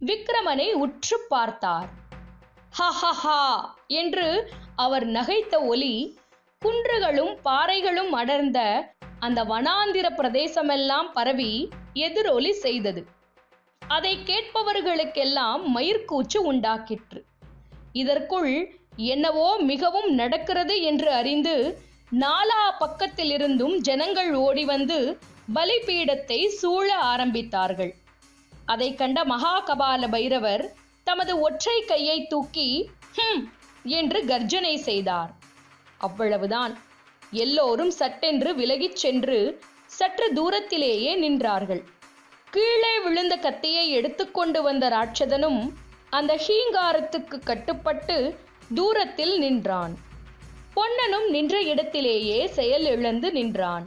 விக்கிரமனை உற்று பார்த்தார். ஹஹஹா என்று அவர் நகைத்த ஒலி குன்றுகளும் பாறைகளும் அடர்ந்த அந்த வனாந்திர பிரதேசமெல்லாம் பரவி எதிரொலி செய்தது. அதை கேட்பவர்களுக்கெல்லாம் மயிர்கூச்சு உண்டாக்கிற்று. இதற்குள் என்னவோ மிகவும் நடக்கிறது என்று அறிந்து நாலா பக்கத்திலிருந்தும் ஜனங்கள் ஓடி வந்து பலிபீடத்தை சூழ ஆரம்பித்தார்கள். அதை கண்ட மகாகபால பைரவர் தமது ஒற்றை கையை தூக்கி என்று கர்ஜனை செய்தார். அவ்வளவுதான். எல்லோரும் சட்டென்று விலகிச் சென்று சற்று தூரத்திலேயே நின்றார்கள். கீழே விழுந்த கத்தியை எடுத்துக்கொண்டு வந்த ராட்சதனும் அந்த ஹீங்காரத்துக்கு கட்டுப்பட்டு தூரத்தில் நின்றான். பொன்னனும் நின்ற இடத்திலேயே செயல் இழந்து நின்றான்.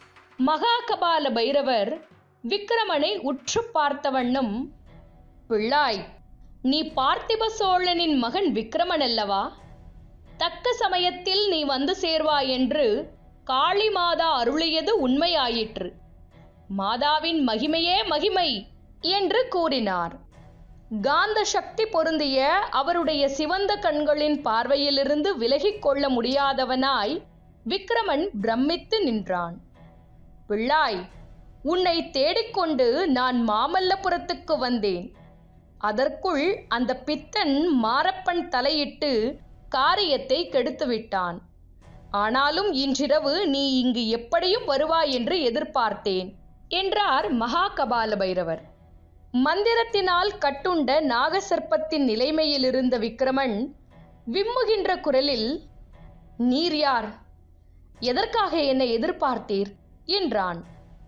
மகாகபால பைரவர் விக்கிரமனை உற்று பார்த்த வண்ணம், பிள்ளாய், நீ பார்த்திப சோழனின் மகன் விக்கிரமன் அல்லவா? தக்க சமயத்தில் நீ வந்து சேர்வாய் என்று காளி மாதா அருளியது உண்மையாயிற்று. மாதாவின் மகிமையே மகிமை என்று கூறினார். காந்த சக்தி பொருந்திய அவருடைய சிவந்த கண்களின் பார்வையிலிருந்து விலகிக் கொள்ள முடியாதவனாய் விக்கிரமன் பிரமித்து நின்றான். பிள்ளாய், உன்னை தேடிக்கொண்டு நான் மாமல்லபுரத்துக்கு வந்தேன். அதற்குள் அந்த பித்தன் மாரப்பன் தலையிட்டு காரியத்தை கெடுத்துவிட்டான். ஆனாலும் இன்றிரவு நீ இங்கு எப்படியும் வருவாய் என்று எதிர்பார்த்தேன் என்றார் மகாகபால பைரவர். மந்திரத்தினால் கட்டுண்ட நாகசர்ப்பத்தின் நிலைமையில் இருந்த விக்கிரமன் விம்முகின்ற குரலில், நீர் யார்? எதற்காக என்னை எதிர்பார்த்தீர் என்றான்.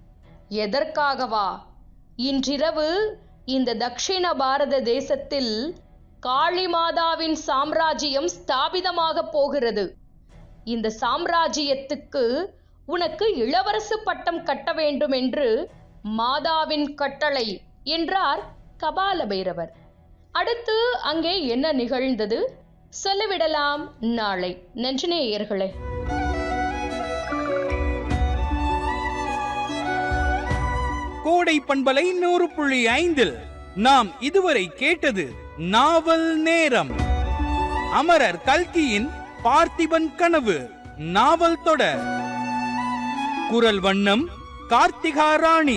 எதற்காகவா? இன்றிரவு இந்த தக்ஷிண பாரத தேசத்தில் காளிமாதாவின் சாம்ராஜ்யம் ஸ்தாபிதமாக போகிறது. இந்த சாம்ராஜ்யத்துக்கு உனக்கு இளவரசு பட்டம் கட்ட வேண்டும் என்று மாதாவின் கட்டளை என்றார் கபால பைரவர். அடுத்து அங்கே என்ன நிகழ்ந்தது சொல்லிவிடலாம் நாளை. நன்றி நேயர்களே. கோடை பண்பலை 100.5 நாம் இதுவரை கேட்டது நாவல் நேரம். அமரர் கல்கியின் பார்த்திபன் கனவு நாவல் தொடர். குரல் வண்ணம் கார்த்திகா ராணி.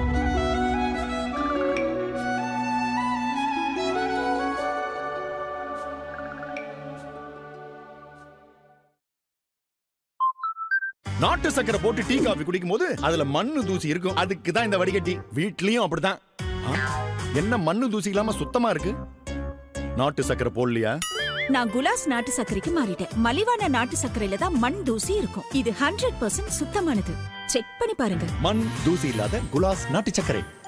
நாட்டு சக்கரை போட்டு டீ காபி குடிக்கும் போது அதுல மண்ணு தூசி இருக்கும். அதுக்கு தான் இந்த வடிகட்டி. வீட்லயும் அப்படிதான். என்ன மண்ணு தூசி இல்லாம சுத்தமா இருக்கு? நாட்டு சக்கரை போடலையா? நான் குலாஸ் நாட்டு சர்க்கரைக்கு மாறிட்டேன். மலிவான நாட்டு சர்க்கரையில தான் மண் தூசி இருக்கும். இது 100% சுத்தமானது. செக் பண்ணி பாருங்க. மண் தூசி இல்லாத குலாஸ் நாட்டு சர்க்கரை.